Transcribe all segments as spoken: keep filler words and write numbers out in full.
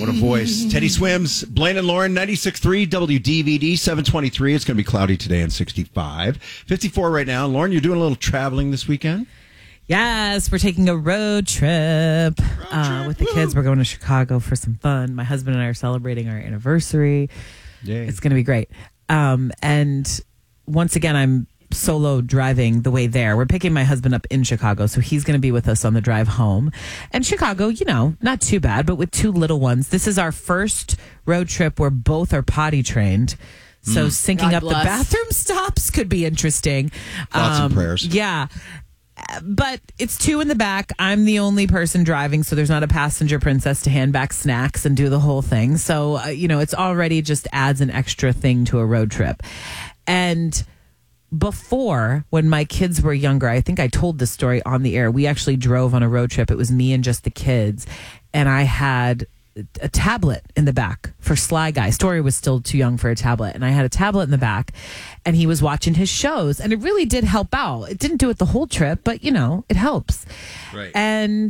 what a voice. Teddy Swims, Blaine and Lauren, ninety-six point three W D V D, seven twenty-three. It's going to be cloudy today and sixty-five. fifty-four right now. Lauren, you're doing a little traveling this weekend? Yes, we're taking a road trip, road uh, trip. with the kids. We're going to Chicago for some fun. My husband and I are celebrating our anniversary. Yay. It's going to be great. Um, and once again, I'm solo driving the way there. We're picking my husband up in Chicago, so he's going to be with us on the drive home. And Chicago, you know, not too bad, but with two little ones. This is our first road trip where both are potty trained. So mm. syncing God up bless. the bathroom stops could be interesting. Thoughts um, and prayers. Yeah. But it's two in the back. I'm the only person driving, so there's not a passenger princess to hand back snacks and do the whole thing. So, uh, you know, it's already just adds an extra thing to a road trip. And before, when my kids were younger, I think I told this story on the air. We actually drove on a road trip. It was me and just the kids. And I had a tablet in the back for Sly Guy. Story was still too young for a tablet. And I had a tablet in the back and he was watching his shows and it really did help out. It didn't do it the whole trip, but you know, it helps. Right. And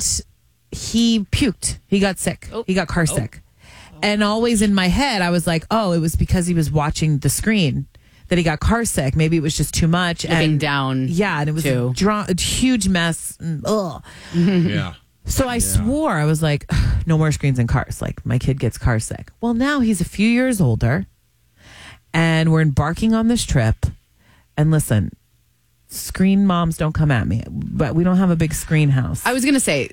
he puked. He got sick. Oh. He got car sick. Oh. And always in my head, I was like, oh, it was because he was watching the screen that he got car sick. Maybe it was just too much. Looking and down. Yeah. And it was a, dra- a huge mess. Ugh. Yeah. So I yeah. swore, I was like, no more screens in cars. Like, my kid gets car sick. Well, now he's a few years older, and we're embarking on this trip. And listen, screen moms don't come at me, but we don't have a big screen house. I was going to say,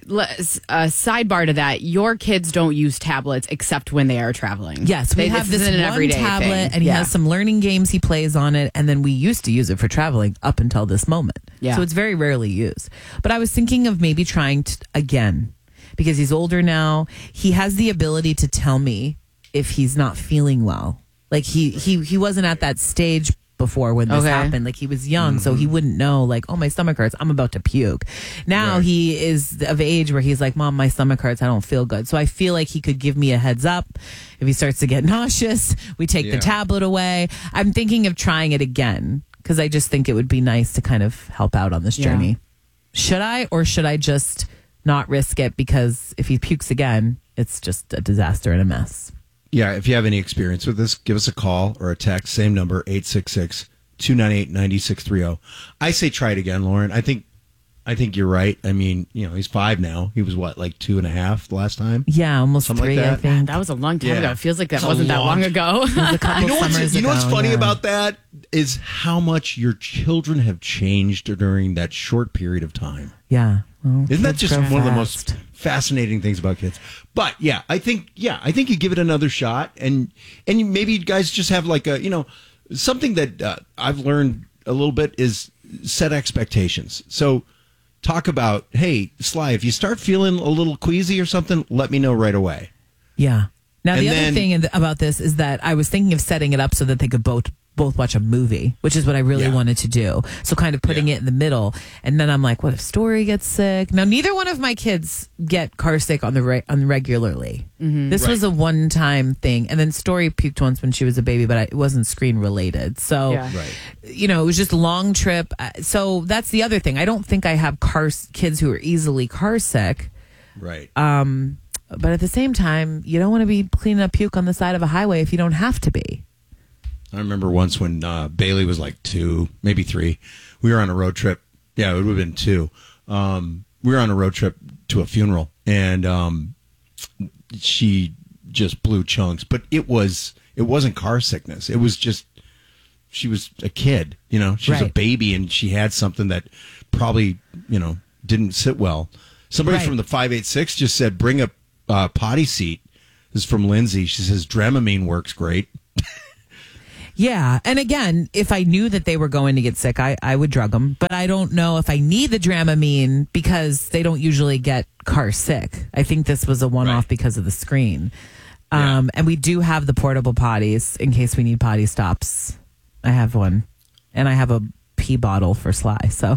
a sidebar to that, your kids don't use tablets except when they are traveling. Yes, we they, have this an one everyday tablet, thing. and he yeah. has some learning games he plays on it, and then we used to use it for traveling up until this moment. Yeah. So it's very rarely used. But I was thinking of maybe trying to, again, because he's older now, he has the ability to tell me if he's not feeling well. Like he he he wasn't at that stage before when this okay. happened. Like he was young, mm-hmm. so he wouldn't know, like, oh, my stomach hurts, I'm about to puke. Now right. he is of age where he's like, Mom, my stomach hurts, I don't feel good. So I feel like he could give me a heads up. If he starts to get nauseous, we take yeah. the tablet away. I'm thinking of trying it again because I just think it would be nice to kind of help out on this yeah. journey. Should I, or should I just not risk it? Because if he pukes again, it's just a disaster and a mess. Yeah, if you have any experience with this, give us a call or a text. Same number, eight six six, two nine eight, nine six three zero. I say try it again, Lauren. I think I think you're right. I mean, you know, he's five now. He was, what, like two and a half the last time? Yeah, almost Something three, like that. I think. That was a long time yeah. ago. It feels like that It's wasn't that long ago. It was a couple you know what's, summers you know what's ago, funny yeah. about that is how much your children have changed during that short period of time. Yeah. Well, Isn't that just grow one fast. of the most fascinating things about kids? But yeah, I think yeah, I think you give it another shot, and and you, maybe you guys just have like a you know something that uh, I've learned a little bit is set expectations. So talk about, hey, Sly, if you start feeling a little queasy or something, let me know right away. Yeah. Now And the then- other thing in the, about this is that I was thinking of setting it up so that they could both both watch a movie, which is what I really Yeah. wanted to do. So kind of putting Yeah. it in the middle, and then I'm like, what if Story gets sick? Now neither one of my kids get car sick on the re- on regularly. Mm-hmm. This Right. was a one time thing, and then Story puked once when she was a baby, but I, it wasn't screen related. So Yeah. Right. you know, it was just a long trip. Uh, So that's the other thing. I don't think I have car kids who are easily car sick. Right. Um, but at the same time, you don't want to be cleaning up puke on the side of a highway if you don't have to be. I remember once when uh, Bailey was like two, maybe three. We were on a road trip. Yeah, it would have been two. Um, we were on a road trip to a funeral, and um, she just blew chunks. But it was it wasn't car sickness. It was just she was a kid. You know, she was a Right. baby, and she had something that probably you know didn't sit well. Somebody Right. from the five eight six just said, "Bring a uh, potty seat." This is from Lindsay. She says Dramamine works great. Yeah. And again, if I knew that they were going to get sick, I, I would drug them. But I don't know if I need the Dramamine because they don't usually get car sick. I think this was a one-off Right. because of the screen. Yeah. Um, and we do have the portable potties in case we need potty stops. I have one. And I have a pee bottle for Sly. So...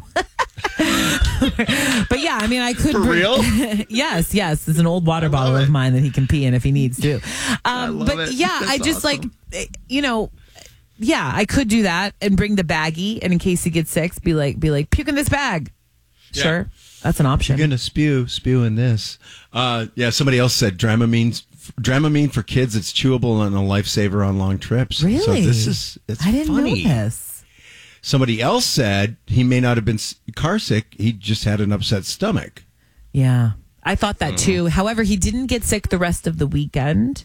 But yeah, I mean, I could For bring- real? yes, yes. It's an old water bottle it. of mine that he can pee in if he needs to. I Um, love but it. yeah, That's I just awesome. like, you know, yeah, I could do that and bring the baggie, and in case he gets sick, be like, be like, puke in this bag. Yeah. Sure, that's an option. You're gonna spew, spew in this. Uh, yeah, somebody else said Dramamine Dramamine for kids. It's chewable and a lifesaver on long trips. Really? So this is it's I didn't funny. know this. Somebody else said he may not have been s- car sick. He just had an upset stomach. Yeah, I thought that too. However, he didn't get sick the rest of the weekend.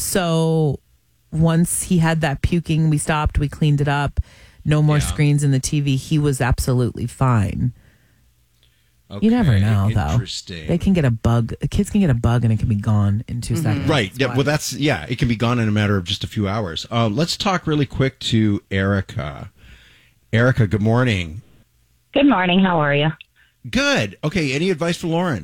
So once he had that puking, we stopped, we cleaned it up. No more Yeah. screens in the T V. He was absolutely fine. You never Okay, know, though. Interesting. They can get a bug. Kids can get a bug and it can be gone in two seconds. Right. That's Yeah, why. well, that's, yeah, it can be gone in a matter of just a few hours. Uh, let's talk really quick to Erica. Erica, good morning. Good morning. How are you? Good. Okay, any advice for Lauren?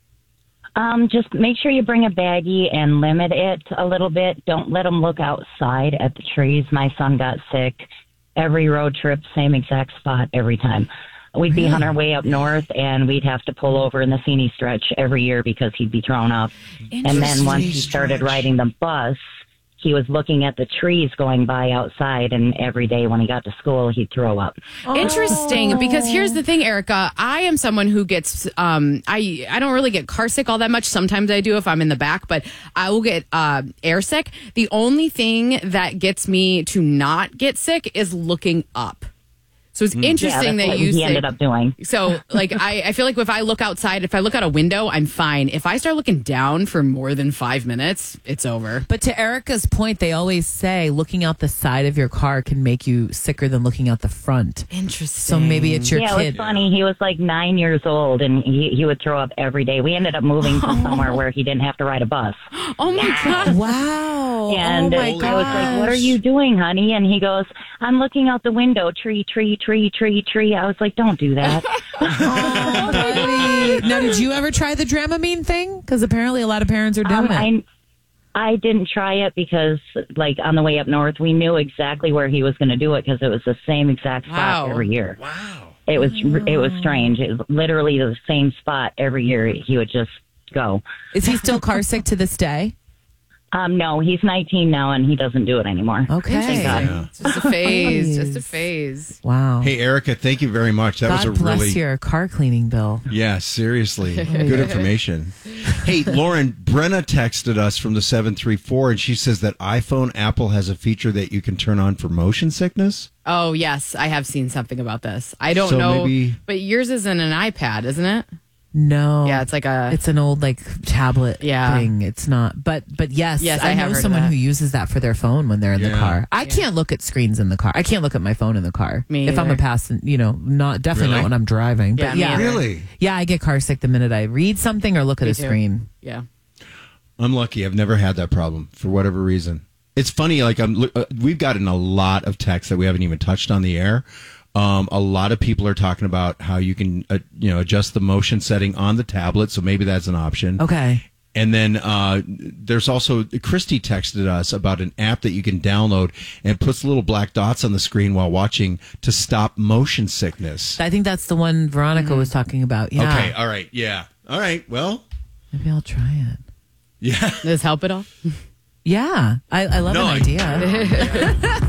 Um, just make sure you bring a baggie and limit it a little bit. Don't let them look outside at the trees. My son got sick every road trip, same exact spot every time. We'd be on our way up north, and we'd have to pull over in the Feeney stretch every year because he'd be thrown up. And then once he started Stretch. riding the bus, he was looking at the trees going by outside, and every day when he got to school, he'd throw up. Interesting, because here's the thing, Erica. I am someone who gets um I I don't really get car sick all that much. Sometimes I do if I'm in the back, but I will get uh air sick. The only thing that gets me to not get sick is looking up. So it's Yeah, interesting that's that what you he say, ended up doing. So, like, I, I feel like if I look outside, if I look out a window, I'm fine. If I start looking down for more than five minutes, it's over. But to Erica's point, they always say looking out the side of your car can make you sicker than looking out the front. Interesting. So maybe it's your Yeah, it was kid. funny. He was like nine years old, and he, he would throw up every day. We ended up moving to somewhere where he didn't have to ride a bus. Oh my God. Wow. And oh my I was like, "What are you doing, honey?" And he goes, "I'm looking out the window. Tree, tree, tree, tree, tree." I was like, "Don't do that." Oh, buddy. Now, did you ever try the Dramamine thing? Because apparently a lot of parents are doing Um, it. I I didn't try it because, like, on the way up north, we knew exactly where he was going to do it because it was the same exact spot Wow. every year. Wow. It was it was strange. It was literally the same spot every year. He would just go. Is he still car sick to this day? Um, no, he's nineteen now, and he doesn't do it anymore. Okay. Thank God. Yeah. It's just a phase. Just a phase. Wow. Hey, Erica, thank you very much. That God was a bless really your car cleaning bill. Yeah, seriously. Good information. Hey, Lauren, Brenna texted us from the seven three four, and she says that iPhone Apple has a feature that you can turn on for motion sickness. Oh, yes. I have seen something about this. I don't So know. maybe- But yours isn't an iPad, isn't it? No. Yeah, it's like a. It's an old like tablet Yeah. thing. It's not, but but yes, Yes, I, I have know heard of someone that. who uses that for their phone when they're in the Yeah. car. I can't look at screens in the car. I can't look at my phone in the car. Me if I'm a either. passenger, you know, not definitely Really? not when I'm driving. Yeah, But me yeah, either. Really? yeah, I get car sick the minute I read something or look at Me a too. screen. yeah. I'm lucky. I've never had that problem for whatever reason. It's funny. Like I'm, uh, we've gotten a lot of texts that we haven't even touched on the air. Um, a lot of people are talking about how you can, uh, you know, adjust the motion setting on the tablet. So maybe that's an option. Okay. And then uh, there's also Christy texted us about an app that you can download and puts little black dots on the screen while watching to stop motion sickness. I think that's the one Veronica was talking about. Yeah. Okay. All right. Yeah. All right. Well. Maybe I'll try it. Yeah. Does this help at all? Yeah. I, I love No, an I- idea.